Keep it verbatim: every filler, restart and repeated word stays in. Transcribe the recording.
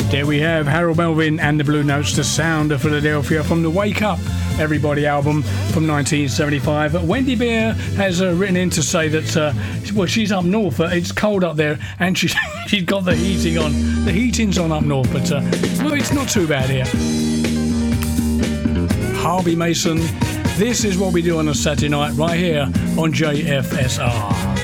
There we have Harold Melvin and the Blue Notes, the sound of Philadelphia from the Wake Up Everybody album from nineteen seventy-five. Wendy Beer has uh, written in to say that, uh, well, she's up north, uh, it's cold up there, and she's, she's got the heating on. The heating's on up north, but uh, no, it's not too bad here. Harvey Mason, this is what we do on a Saturday night right here on J F S R.